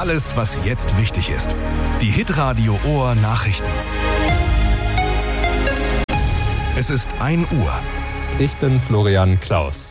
alles, was jetzt wichtig ist. Die Hitradio Ohr Nachrichten. Es ist 1 Uhr. Ich bin Florian Klaus.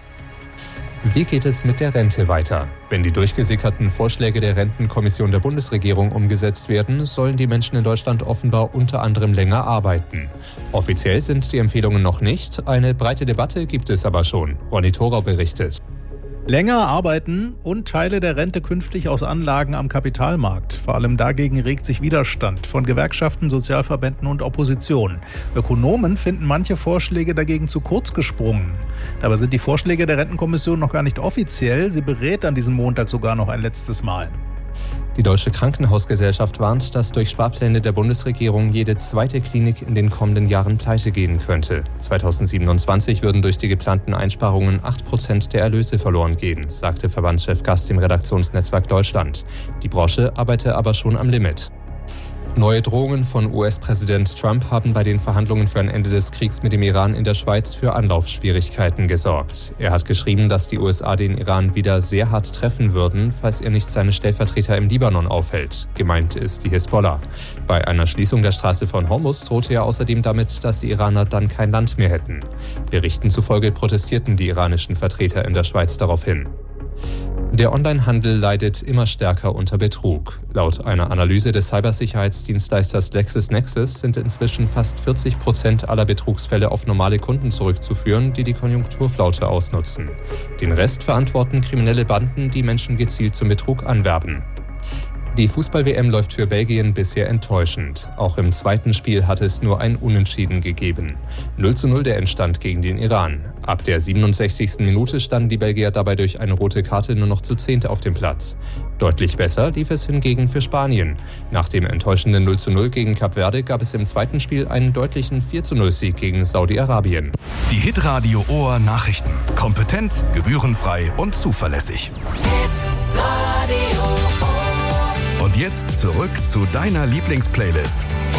Wie geht es mit der Rente weiter? Wenn die durchgesickerten Vorschläge der Rentenkommission der Bundesregierung umgesetzt werden, sollen die Menschen in Deutschland offenbar unter anderem länger arbeiten. Offiziell sind die Empfehlungen noch nicht, eine breite Debatte gibt es aber schon. Ronny Thorau berichtet. Länger arbeiten und Teile der Rente künftig aus Anlagen am Kapitalmarkt. Vor allem dagegen regt sich Widerstand von Gewerkschaften, Sozialverbänden und Opposition. Ökonomen finden manche Vorschläge dagegen zu kurz gesprungen. Dabei sind die Vorschläge der Rentenkommission noch gar nicht offiziell. Sie berät an diesem Montag sogar noch ein letztes Mal. Die Deutsche Krankenhausgesellschaft warnt, dass durch Sparpläne der Bundesregierung jede zweite Klinik in den kommenden Jahren pleite gehen könnte. 2027 würden durch die geplanten Einsparungen 8% der Erlöse verloren gehen, sagte Verbandschef Gast im Redaktionsnetzwerk Deutschland. Die Branche arbeite aber schon am Limit. Neue Drohungen von US-Präsident Trump haben bei den Verhandlungen für ein Ende des Kriegs mit dem Iran in der Schweiz für Anlaufschwierigkeiten gesorgt. Er hat geschrieben, dass die USA den Iran wieder sehr hart treffen würden, falls er nicht seine Stellvertreter im Libanon aufhält. Gemeint ist die Hisbollah. Bei einer Schließung der Straße von Hormuz drohte er außerdem damit, dass die Iraner dann kein Land mehr hätten. Berichten zufolge protestierten die iranischen Vertreter in der Schweiz daraufhin. Der Onlinehandel leidet immer stärker unter Betrug. Laut einer Analyse des Cybersicherheitsdienstleisters LexisNexis sind inzwischen fast 40% aller Betrugsfälle auf normale Kunden zurückzuführen, die die Konjunkturflaute ausnutzen. Den Rest verantworten kriminelle Banden, die Menschen gezielt zum Betrug anwerben. Die Fußball-WM läuft für Belgien bisher enttäuschend. Auch im zweiten Spiel hat es nur ein Unentschieden gegeben. 0:0 der Endstand gegen den Iran. Ab der 67. Minute standen die Belgier dabei durch eine rote Karte nur noch zu 10. auf dem Platz. Deutlich besser lief es hingegen für Spanien. Nach dem enttäuschenden 0:0 gegen Kap Verde gab es im zweiten Spiel einen deutlichen 4:0-Sieg gegen Saudi-Arabien. Die Hitradio Ohr Nachrichten. Kompetent, gebührenfrei und zuverlässig. Und jetzt zurück zu deiner Lieblingsplaylist.